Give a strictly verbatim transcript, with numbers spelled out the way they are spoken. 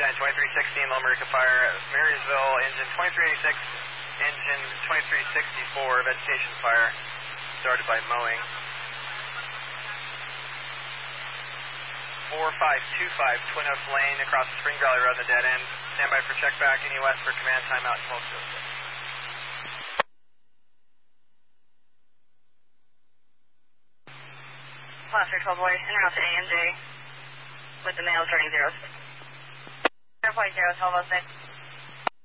Giant twenty-three sixteen, Loma Rica Fire, Marysville, engine twenty-three eighty-six, engine twenty-three sixty-four, vegetation fire, started by mowing. four five two five, Twin Oaks Lane, across the Spring Valley Road in the dead end. Stand by for check back, any west for command timeout, twelve oh six. Foster twelve boy, en route to A M J with the males running zeros. zero point zero, twelve oh six.